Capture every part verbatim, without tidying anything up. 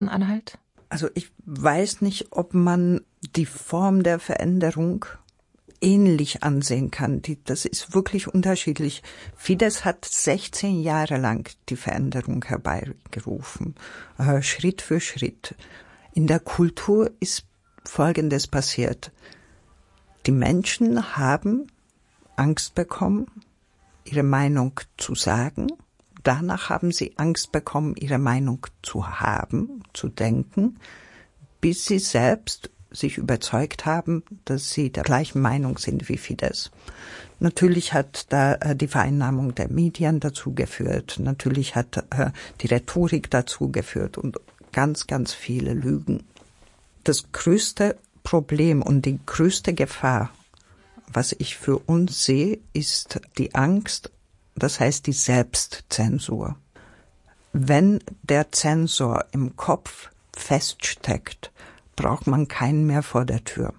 Anhalt? Also ich weiß nicht, ob man die Form der Veränderung ähnlich ansehen kann. Die, das ist wirklich unterschiedlich. Fidesz hat sechzehn Jahre lang die Veränderung herbeigerufen, äh, Schritt für Schritt. In der Kultur ist Folgendes passiert. Die Menschen haben Angst bekommen, ihre Meinung zu sagen. Danach haben sie Angst bekommen, ihre Meinung zu haben, zu denken, bis sie selbst sich überzeugt haben, dass sie der gleichen Meinung sind wie Fidesz. Natürlich hat da äh, die Vereinnahmung der Medien dazu geführt, natürlich hat äh, die Rhetorik dazu geführt und ganz, ganz viele Lügen. Das größte Problem und die größte Gefahr, was ich für uns sehe, ist die Angst, das heißt die Selbstzensur. Wenn der Zensor im Kopf feststeckt, braucht man keinen mehr vor der Tür.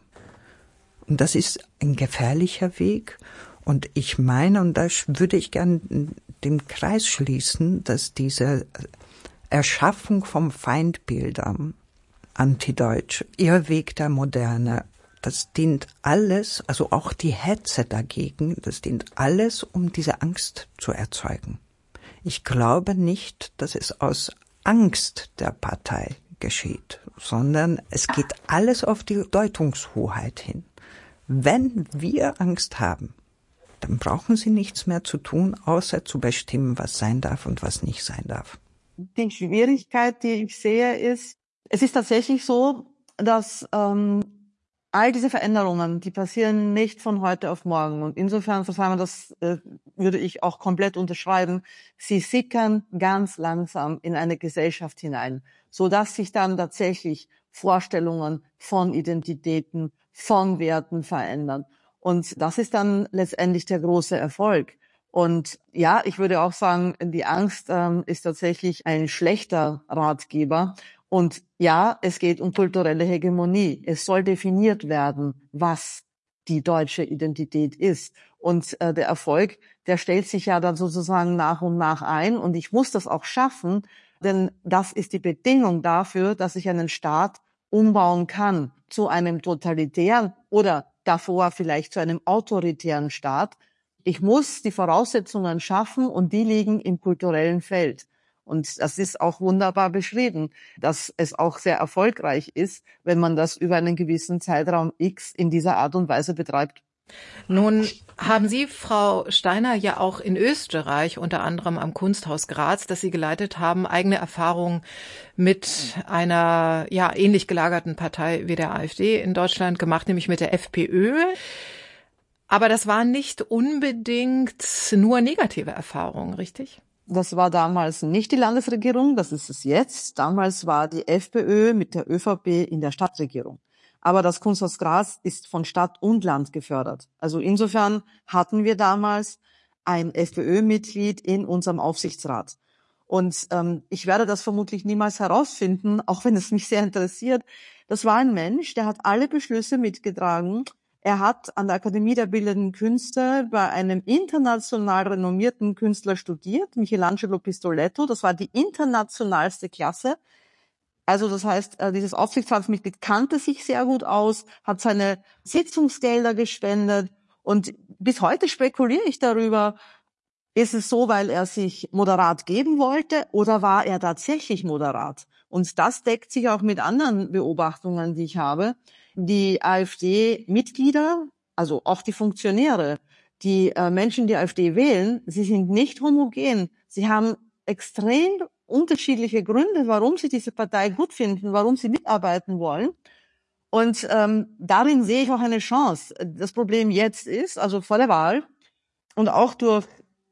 Und das ist ein gefährlicher Weg. Und ich meine, und da würde ich gern den Kreis schließen, dass diese Erschaffung von Feindbildern, antideutsch, Irrweg der Moderne, das dient alles, also auch die Hetze dagegen, das dient alles, um diese Angst zu erzeugen. Ich glaube nicht, dass es aus Angst der Partei geschieht, sondern es geht alles auf die Deutungshoheit hin. Wenn wir Angst haben, dann brauchen Sie nichts mehr zu tun, außer zu bestimmen, was sein darf und was nicht sein darf. Die Schwierigkeit, die ich sehe, ist, es ist tatsächlich so, dass ähm, all diese Veränderungen, die passieren nicht von heute auf morgen. Und insofern, Frau Simon, das äh, würde ich auch komplett unterschreiben, sie sickern ganz langsam in eine Gesellschaft hinein, so dass sich dann tatsächlich Vorstellungen von Identitäten, von Werten verändern. Und das ist dann letztendlich der große Erfolg. Und ja, ich würde auch sagen, die Angst ähm, ist tatsächlich ein schlechter Ratgeber. Und ja, es geht um kulturelle Hegemonie. Es soll definiert werden, was die deutsche Identität ist. Und äh, der Erfolg, der stellt sich ja dann sozusagen nach und nach ein. Und ich muss das auch schaffen, denn das ist die Bedingung dafür, dass ich einen Staat umbauen kann zu einem totalitären oder davor vielleicht zu einem autoritären Staat. Ich muss die Voraussetzungen schaffen und die liegen im kulturellen Feld. Und das ist auch wunderbar beschrieben, dass es auch sehr erfolgreich ist, wenn man das über einen gewissen Zeitraum X in dieser Art und Weise betreibt. Nun haben Sie, Frau Steiner, ja auch in Österreich, unter anderem am Kunsthaus Graz, das Sie geleitet haben, eigene Erfahrungen mit einer ja ähnlich gelagerten Partei wie der AfD in Deutschland gemacht, nämlich mit der FPÖ. Aber das waren nicht unbedingt nur negative Erfahrungen, richtig? Das war damals nicht die Landesregierung, das ist es jetzt. Damals war die FPÖ mit der ÖVP in der Stadtregierung. Aber das Kunsthaus Graz ist von Stadt und Land gefördert. Also insofern hatten wir damals ein FPÖ-Mitglied in unserem Aufsichtsrat. Und ähm, ich werde das vermutlich niemals herausfinden, auch wenn es mich sehr interessiert. Das war ein Mensch, der hat alle Beschlüsse mitgetragen. Er hat an der Akademie der Bildenden Künste bei einem international renommierten Künstler studiert, Michelangelo Pistoletto. Das war die internationalste Klasse. Also das heißt, dieses Aufsichtsratsmitglied kannte sich sehr gut aus, hat seine Sitzungsgelder gespendet. Und bis heute spekuliere ich darüber, ist es so, weil er sich moderat geben wollte oder war er tatsächlich moderat? Und das deckt sich auch mit anderen Beobachtungen, die ich habe. Die AfD-Mitglieder, also auch die Funktionäre, die äh, Menschen, die AfD wählen, sie sind nicht homogen. Sie haben extrem unterschiedliche Gründe, warum sie diese Partei gut finden, warum sie mitarbeiten wollen. Und ähm, darin sehe ich auch eine Chance. Das Problem jetzt ist, also vor der Wahl und auch durch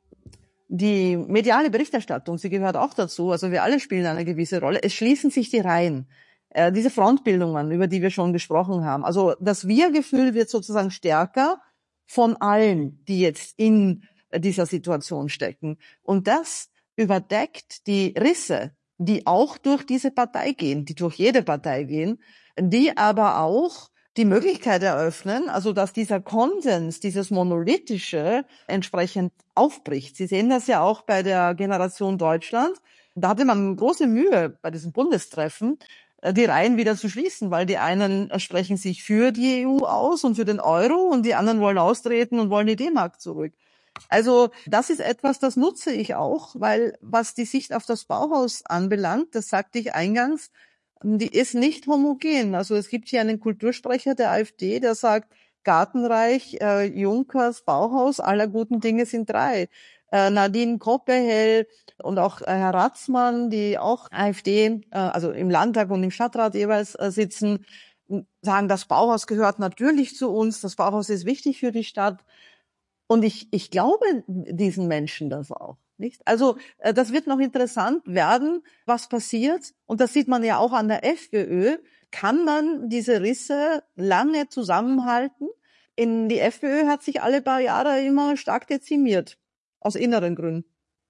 die mediale Berichterstattung, sie gehört auch dazu, also wir alle spielen eine gewisse Rolle, es schließen sich die Reihen. Äh, diese Frontbildungen, über die wir schon gesprochen haben. Also das Wir-Gefühl wird sozusagen stärker von allen, die jetzt in dieser Situation stecken. Und das überdeckt die Risse, die auch durch diese Partei gehen, die durch jede Partei gehen, die aber auch die Möglichkeit eröffnen, also dass dieser Konsens, dieses Monolithische entsprechend aufbricht. Sie sehen das ja auch bei der Generation Deutschland, Da hatte man große Mühe bei diesem Bundestreffen, die Reihen wieder zu schließen, weil die einen sprechen sich für die E U aus und für den Euro und die anderen wollen austreten und wollen die D-Mark zurück. Also das ist etwas, das nutze ich auch, weil was die Sicht auf das Bauhaus anbelangt, das sagte ich eingangs, die ist nicht homogen. Also es gibt hier einen Kultursprecher der AfD, der sagt, Gartenreich, äh, Junkers, Bauhaus, aller guten Dinge sind drei. Äh, Nadine Koppehell und auch äh, Herr Ratzmann, die auch AfD, äh, also im Landtag und im Stadtrat jeweils äh, sitzen, sagen, das Bauhaus gehört natürlich zu uns, das Bauhaus ist wichtig für die Stadt. Und ich, ich glaube diesen Menschen das auch, nicht? Also, äh, das wird noch interessant werden, was passiert. Und das sieht man ja auch an der FPÖ. Kann man diese Risse lange zusammenhalten? In die FPÖ hat sich alle paar Jahre immer stark dezimiert. Aus inneren Gründen.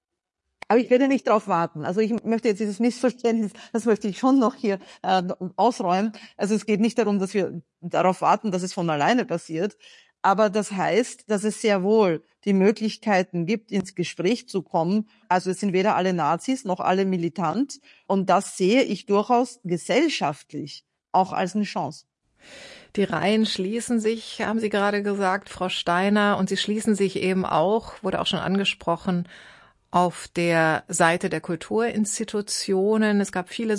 Aber ich werde nicht darauf warten. Also ich möchte jetzt dieses Missverständnis, das möchte ich schon noch hier äh, ausräumen. Also es geht nicht darum, dass wir darauf warten, dass es von alleine passiert. Aber das heißt, dass es sehr wohl die Möglichkeiten gibt, ins Gespräch zu kommen. Also es sind weder alle Nazis noch alle militant. Und das sehe ich durchaus gesellschaftlich auch als eine Chance. Die Reihen schließen sich, haben Sie gerade gesagt, Frau Steiner, und sie schließen sich eben auch, wurde auch schon angesprochen, auf der Seite der Kulturinstitutionen. Es gab viele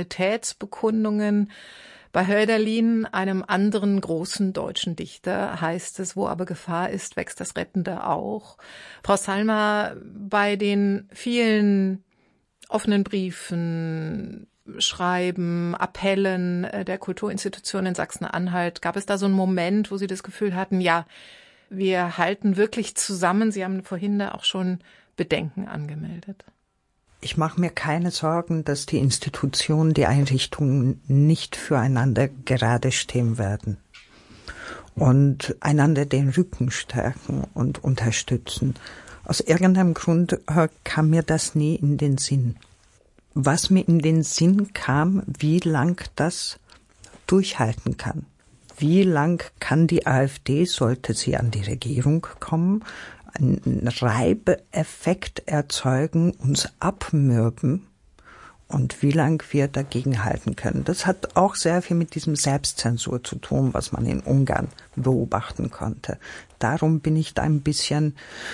Solidaritätsbekundungen. Bei Hölderlin, einem anderen großen deutschen Dichter, heißt es, wo aber Gefahr ist, wächst das Rettende auch. Frau Salma, bei den vielen offenen Briefen, Schreiben, Appellen der Kulturinstitutionen in Sachsen-Anhalt, gab es da so einen Moment, wo Sie das Gefühl hatten, ja, wir halten wirklich zusammen? Sie haben vorhin da auch schon Bedenken angemeldet. Ich mache mir keine Sorgen, dass die Institutionen, die Einrichtungen nicht füreinander gerade stehen werden und einander den Rücken stärken und unterstützen. Aus irgendeinem Grund kam mir das nie in den Sinn. Was mir in den Sinn kam, wie lang das durchhalten kann. Wie lang kann die AfD, sollte sie an die Regierung kommen, einen Reibeeffekt erzeugen, uns abmürben und wie lang wir dagegen halten können. Das hat auch sehr viel mit diesem Selbstzensur zu tun, was man in Ungarn beobachten konnte. Darum bin ich da ein bisschen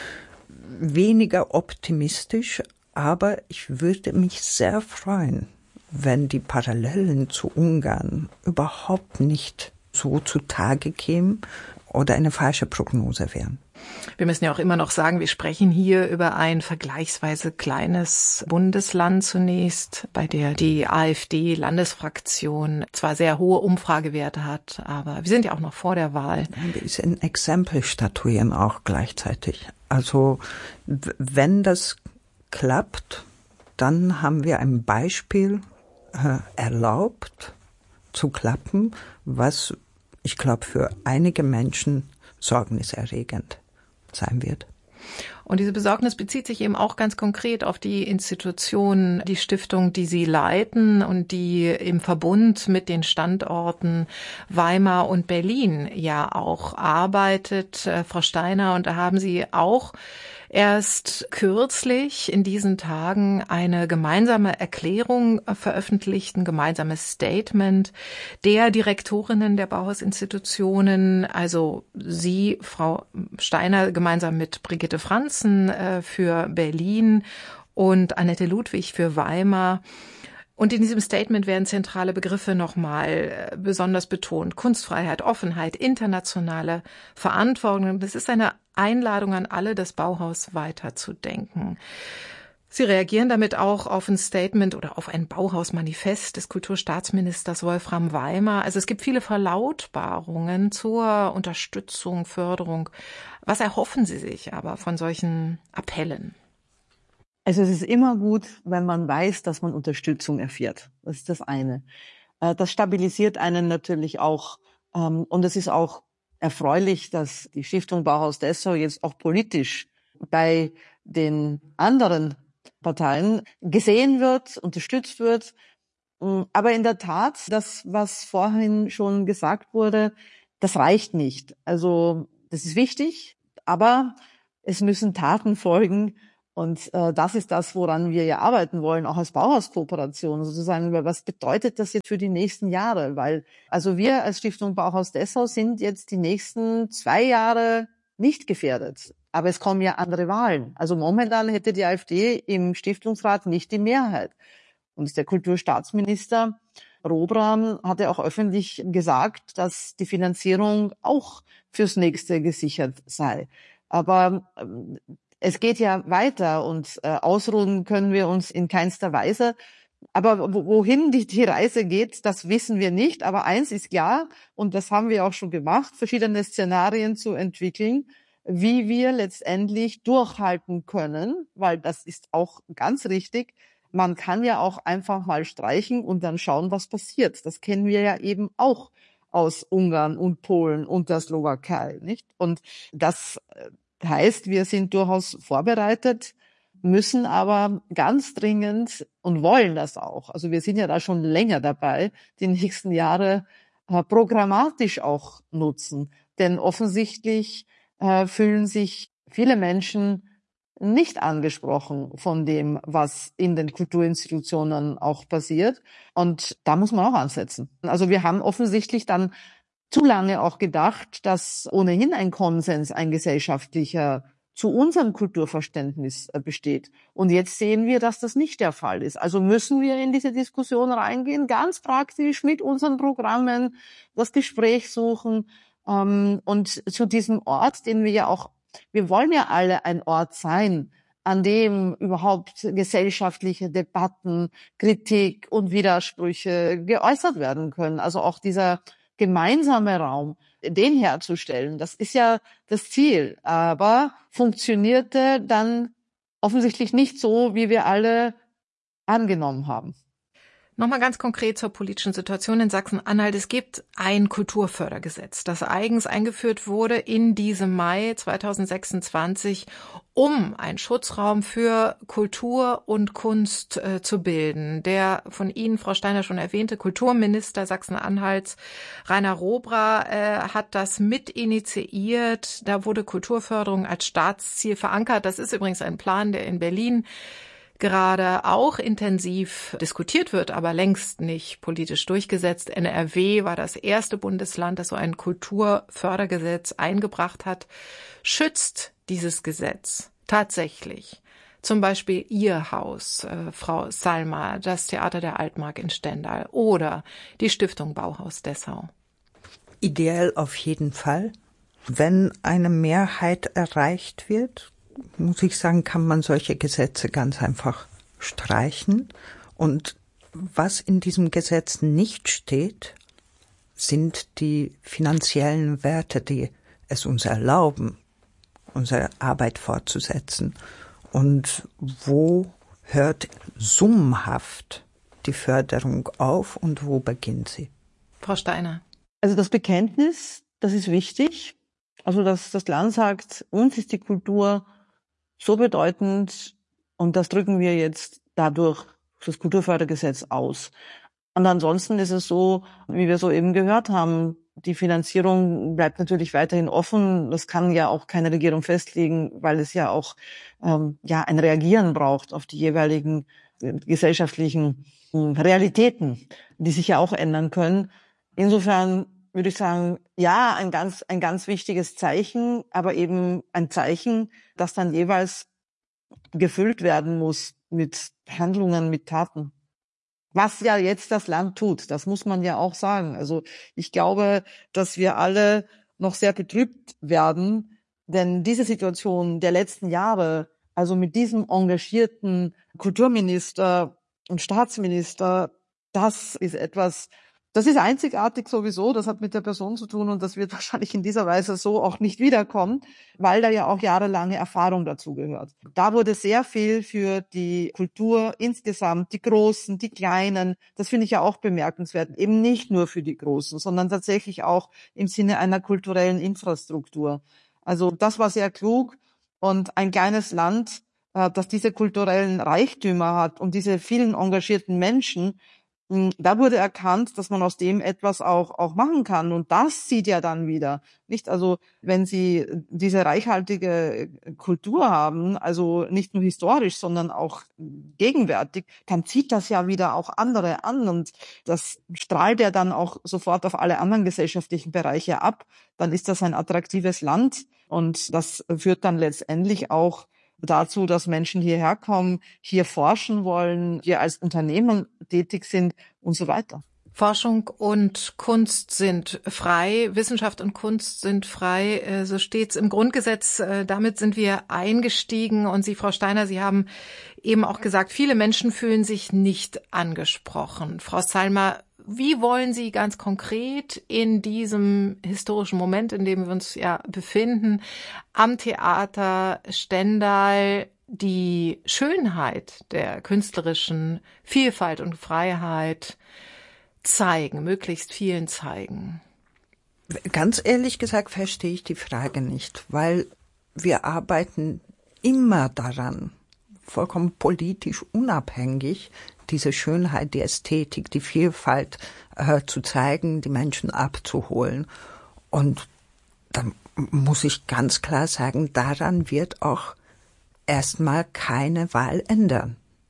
weniger optimistisch, aber ich würde mich sehr freuen, wenn die Parallelen zu Ungarn überhaupt nicht so zutage kämen oder eine falsche Prognose wären. Wir müssen ja auch immer noch sagen, wir sprechen hier über ein vergleichsweise kleines Bundesland zunächst, bei der die AfD-Landesfraktion zwar sehr hohe Umfragewerte hat, aber wir sind ja auch noch vor der Wahl. Wir sind ein Exempel statuieren auch gleichzeitig. Also wenn das klappt, dann haben wir ein Beispiel äh, erlaubt zu klappen, was ich glaube für einige Menschen sorgniserregend sein wird. Und diese Besorgnis bezieht sich eben auch ganz konkret auf die Institution, die Stiftung, die Sie leiten und die im Verbund mit den Standorten Weimar und Berlin ja auch arbeitet. Frau Steiner, und da haben Sie auch erst kürzlich in diesen Tagen eine gemeinsame Erklärung veröffentlicht, ein gemeinsames Statement der Direktorinnen der Bauhausinstitutionen, also Sie, Frau Steiner, gemeinsam mit Brigitte Franzen äh, für Berlin und Annette Ludwig für Weimar. Und in diesem Statement werden zentrale Begriffe nochmal besonders betont. Kunstfreiheit, Offenheit, internationale Verantwortung. Das ist eine Einladung an alle, das Bauhaus weiterzudenken. Sie reagieren damit auch auf ein Statement oder auf ein Bauhausmanifest des Kulturstaatsministers Wolfram Weimar. Also es gibt viele Verlautbarungen zur Unterstützung, Förderung. Was erhoffen Sie sich aber von solchen Appellen? Also es ist immer gut, wenn man weiß, dass man Unterstützung erfährt. Das ist das eine. Das stabilisiert einen natürlich auch. Und es ist auch erfreulich, dass die Stiftung Bauhaus Dessau jetzt auch politisch bei den anderen Parteien gesehen wird, unterstützt wird. Aber in der Tat, das, was vorhin schon gesagt wurde, das reicht nicht. Also das ist wichtig, aber es müssen Taten folgen. Und äh, das ist das, woran wir ja arbeiten wollen, auch als Bauhauskooperation, sozusagen. Was bedeutet das jetzt für die nächsten Jahre? Weil also wir als Stiftung Bauhaus Dessau sind jetzt die nächsten zwei Jahre nicht gefährdet. Aber es kommen ja andere Wahlen. Also momentan hätte die AfD im Stiftungsrat nicht die Mehrheit. Und der Kulturstaatsminister Robra hatte auch öffentlich gesagt, dass die Finanzierung auch fürs nächste gesichert sei. Aber ähm, es geht ja weiter und äh, ausruhen können wir uns in keinster Weise. Aber wohin die, die Reise geht, das wissen wir nicht. Aber eins ist klar, und das haben wir auch schon gemacht, verschiedene Szenarien zu entwickeln, wie wir letztendlich durchhalten können, weil das ist auch ganz richtig. Man kann ja auch einfach mal streichen und dann schauen, was passiert. Das kennen wir ja eben auch aus Ungarn und Polen und der Slowakei, nicht? Und das heißt, wir sind durchaus vorbereitet, müssen aber ganz dringend und wollen das auch. Also wir sind ja da schon länger dabei, die nächsten Jahre äh, programmatisch auch nutzen. Denn offensichtlich äh, fühlen sich viele Menschen nicht angesprochen von dem, was in den Kulturinstitutionen auch passiert. Und da muss man auch ansetzen. Also wir haben offensichtlich dann zu lange auch gedacht, dass ohnehin ein Konsens, ein gesellschaftlicher, zu unserem Kulturverständnis besteht. Und jetzt sehen wir, dass das nicht der Fall ist. Also müssen wir in diese Diskussion reingehen, ganz praktisch mit unseren Programmen, das Gespräch suchen ähm, und zu diesem Ort, den wir ja auch, wir wollen ja alle ein Ort sein, an dem überhaupt gesellschaftliche Debatten, Kritik und Widersprüche geäußert werden können. Also auch dieser gemeinsame Raum, den herzustellen, das ist ja das Ziel. Aber funktionierte dann offensichtlich nicht so, wie wir alle angenommen haben. Nochmal ganz konkret zur politischen Situation in Sachsen-Anhalt. Es gibt ein Kulturfördergesetz, das eigens eingeführt wurde in diesem Mai zweitausendsechsundzwanzig, um einen Schutzraum für Kultur und Kunst äh, zu bilden. Der von Ihnen, Frau Steiner, schon erwähnte Kulturminister Sachsen-Anhalts, Rainer Robra, äh, hat das mit initiiert. Da wurde Kulturförderung als Staatsziel verankert. Das ist übrigens ein Plan, der in Berlin gerade auch intensiv diskutiert wird, aber längst nicht politisch durchgesetzt. N R W war das erste Bundesland, das so ein Kulturfördergesetz eingebracht hat. Schützt dieses Gesetz tatsächlich zum Beispiel Ihr Haus, äh, Frau Salma, das Theater der Altmark in Stendal oder die Stiftung Bauhaus Dessau? Ideell auf jeden Fall. Wenn eine Mehrheit erreicht wird, muss ich sagen, kann man solche Gesetze ganz einfach streichen. Und was in diesem Gesetz nicht steht, sind die finanziellen Werte, die es uns erlauben, unsere Arbeit fortzusetzen. Und wo hört summenhaft die Förderung auf und wo beginnt sie? Frau Steiner. Also das Bekenntnis, das ist wichtig. Also dass das Land sagt, uns ist die Kultur so bedeutend und das drücken wir jetzt dadurch das Kulturfördergesetz aus. Und ansonsten ist es so, wie wir soeben gehört haben, die Finanzierung bleibt natürlich weiterhin offen. Das kann ja auch keine Regierung festlegen, weil es ja auch ähm, ja ein Reagieren braucht auf die jeweiligen äh, gesellschaftlichen äh, Realitäten, die sich ja auch ändern können. Insofern würde ich sagen, ja, ein ganz, ein ganz wichtiges Zeichen, aber eben ein Zeichen, das dann jeweils gefüllt werden muss mit Handlungen, mit Taten. Was ja jetzt das Land tut, das muss man ja auch sagen. Also ich glaube, dass wir alle noch sehr betrübt werden, denn diese Situation der letzten Jahre, also mit diesem engagierten Kulturminister und Staatsminister, das ist etwas, das ist einzigartig sowieso, das hat mit der Person zu tun und das wird wahrscheinlich in dieser Weise so auch nicht wiederkommen, weil da ja auch jahrelange Erfahrung dazu gehört. Da wurde sehr viel für die Kultur insgesamt, die Großen, die Kleinen, das finde ich ja auch bemerkenswert, eben nicht nur für die Großen, sondern tatsächlich auch im Sinne einer kulturellen Infrastruktur. Also das war sehr klug und ein kleines Land, das diese kulturellen Reichtümer hat und diese vielen engagierten Menschen, Da wurde erkannt, dass man aus dem etwas auch auch machen kann, und das sieht ja dann wieder, nicht? Also wenn Sie diese reichhaltige Kultur haben, also nicht nur historisch, sondern auch gegenwärtig, dann zieht das ja wieder auch andere an, und das strahlt ja dann auch sofort auf alle anderen gesellschaftlichen Bereiche ab. Dann ist das ein attraktives Land, und das führt dann letztendlich auch dazu, dass Menschen hierher kommen, hier forschen wollen, hier als Unternehmen tätig sind und so weiter. Forschung und Kunst sind frei, Wissenschaft und Kunst sind frei, so steht's im Grundgesetz. Damit sind wir eingestiegen. Und Sie, Frau Steiner, Sie haben eben auch gesagt, viele Menschen fühlen sich nicht angesprochen. Frau Zalmer, wie wollen Sie ganz konkret in diesem historischen Moment, in dem wir uns ja befinden, am Theater Stendal die Schönheit der künstlerischen Vielfalt und Freiheit zeigen, möglichst vielen zeigen? Ganz ehrlich gesagt verstehe ich die Frage nicht, weil wir arbeiten immer daran, vollkommen politisch unabhängig, diese Schönheit, die Ästhetik, die Vielfalt äh, zu zeigen, die Menschen abzuholen. Und da muss ich ganz klar sagen, daran wird auch erstmal keine Wahl ändern.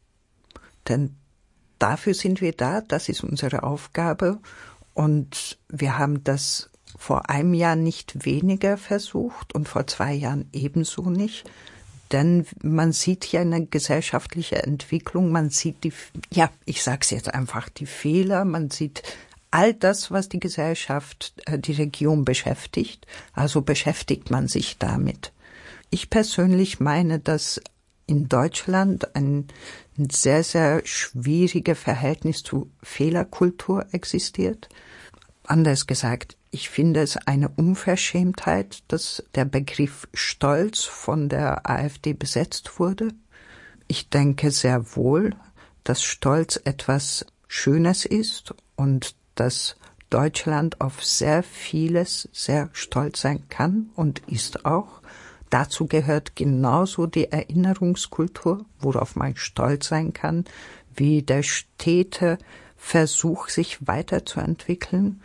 Denn dafür sind wir da, das ist unsere Aufgabe. Und wir haben das vor einem Jahr nicht weniger versucht und vor zwei Jahren ebenso nicht. Denn man sieht ja eine gesellschaftliche Entwicklung, man sieht die, ja, ich sag's jetzt einfach, die Fehler, man sieht all das, was die Gesellschaft, die Region beschäftigt, also beschäftigt man sich damit. Ich persönlich meine, dass in Deutschland ein sehr, sehr schwieriges Verhältnis zu Fehlerkultur existiert. Anders gesagt, ich finde es eine Unverschämtheit, dass der Begriff Stolz von der AfD besetzt wurde. Ich denke sehr wohl, dass Stolz etwas Schönes ist und dass Deutschland auf sehr vieles sehr stolz sein kann und ist auch. Dazu gehört genauso die Erinnerungskultur, worauf man stolz sein kann, wie der stete Versuch, sich weiterzuentwickeln.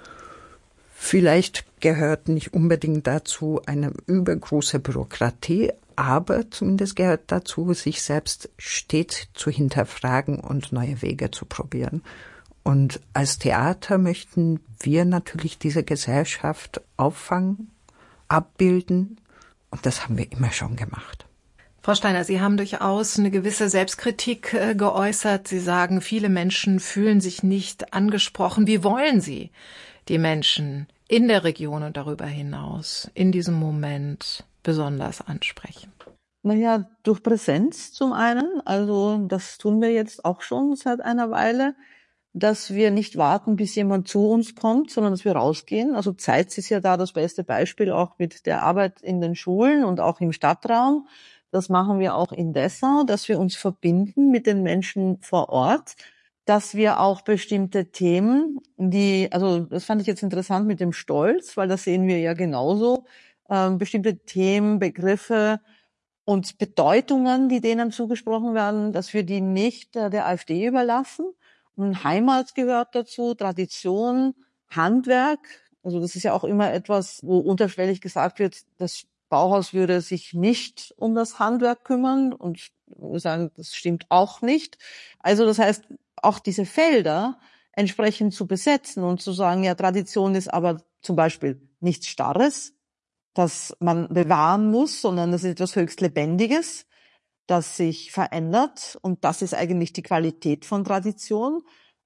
Vielleicht gehört nicht unbedingt dazu eine übergroße Bürokratie, aber zumindest gehört dazu, sich selbst stets zu hinterfragen und neue Wege zu probieren. Und als Theater möchten wir natürlich diese Gesellschaft auffangen, abbilden, und das haben wir immer schon gemacht. Frau Steiner, Sie haben durchaus eine gewisse Selbstkritik äh, geäußert. Sie sagen, viele Menschen fühlen sich nicht angesprochen. Wie wollen Sie die Menschen in der Region und darüber hinaus in diesem Moment besonders ansprechen? Naja, durch Präsenz zum einen. Also das tun wir jetzt auch schon seit einer Weile, dass wir nicht warten, bis jemand zu uns kommt, sondern dass wir rausgehen. Also Zeitz ist ja da das beste Beispiel, auch mit der Arbeit in den Schulen und auch im Stadtraum. Das machen wir auch in Dessau, dass wir uns verbinden mit den Menschen vor Ort, dass wir auch bestimmte Themen, die, also das fand ich jetzt interessant mit dem Stolz, weil das sehen wir ja genauso, äh, bestimmte Themen, Begriffe und Bedeutungen, die denen zugesprochen werden, dass wir die nicht äh, der AfD überlassen. Und Heimat gehört dazu, Tradition, Handwerk. Also das ist ja auch immer etwas, wo unterschwellig gesagt wird, das Bauhaus würde sich nicht um das Handwerk kümmern. Und wir sagen, das stimmt auch nicht. Also das heißt, auch diese Felder entsprechend zu besetzen und zu sagen, ja, Tradition ist aber zum Beispiel nichts Starres, das man bewahren muss, sondern das ist etwas höchst Lebendiges, das sich verändert, und das ist eigentlich die Qualität von Tradition.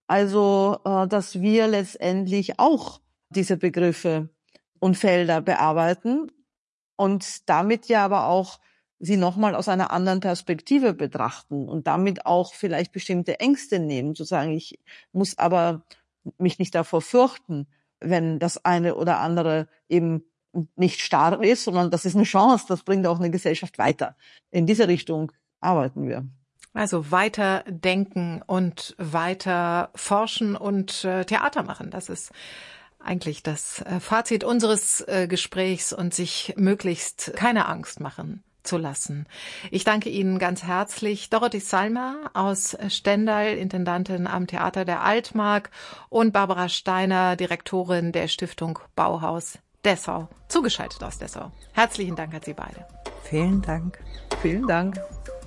Also, dass wir letztendlich auch diese Begriffe und Felder bearbeiten und damit ja aber auch sie nochmal aus einer anderen Perspektive betrachten und damit auch vielleicht bestimmte Ängste nehmen, zu sagen, ich muss aber mich nicht davor fürchten, wenn das eine oder andere eben nicht starr ist, sondern das ist eine Chance, das bringt auch eine Gesellschaft weiter. In diese Richtung arbeiten wir. Also weiter denken und weiter forschen und äh, Theater machen, das ist eigentlich das äh, Fazit unseres äh, Gesprächs, und sich möglichst keine Angst machen zu lassen. Ich danke Ihnen ganz herzlich. Dorothee Salma aus Stendal, Intendantin am Theater der Altmark, und Barbara Steiner, Direktorin der Stiftung Bauhaus Dessau, zugeschaltet aus Dessau. Herzlichen Dank an Sie beide. Vielen Dank. Vielen Dank.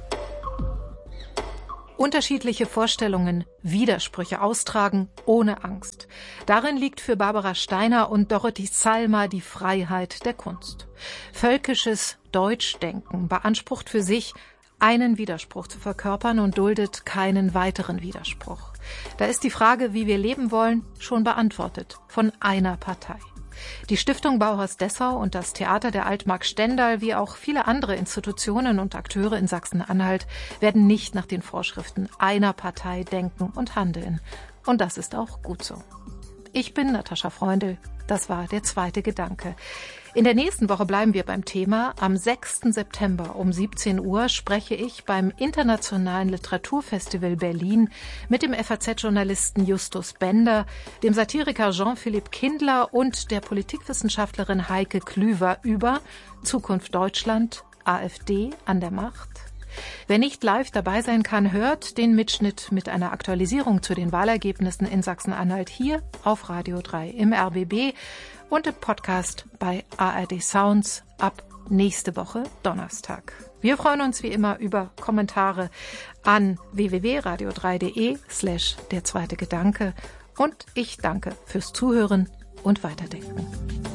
Unterschiedliche Vorstellungen, Widersprüche austragen ohne Angst. Darin liegt für Barbara Steiner und Dorothee Salma die Freiheit der Kunst. Völkisches Deutschdenken beansprucht für sich, einen Widerspruch zu verkörpern und duldet keinen weiteren Widerspruch. Da ist die Frage, wie wir leben wollen, schon beantwortet von einer Partei. Die Stiftung Bauhaus Dessau und das Theater der Altmark Stendal, wie auch viele andere Institutionen und Akteure in Sachsen-Anhalt, werden nicht nach den Vorschriften einer Partei denken und handeln. Und das ist auch gut so. Ich bin Natascha Freundl. Das war der zweite Gedanke. In der nächsten Woche bleiben wir beim Thema. Am sechsten September um siebzehn Uhr spreche ich beim Internationalen Literaturfestival Berlin mit dem F A Z-Journalisten Justus Bender, dem Satiriker Jean-Philippe Kindler und der Politikwissenschaftlerin Heike Klüver über Zukunft Deutschland, AfD an der Macht. Wer nicht live dabei sein kann, hört den Mitschnitt mit einer Aktualisierung zu den Wahlergebnissen in Sachsen-Anhalt hier auf Radio drei im R B B und im Podcast bei A R D Sounds ab nächste Woche Donnerstag. Wir freuen uns wie immer über Kommentare an w w w punkt radio drei punkt de slash der zweite Gedanke und ich danke fürs Zuhören und Weiterdenken.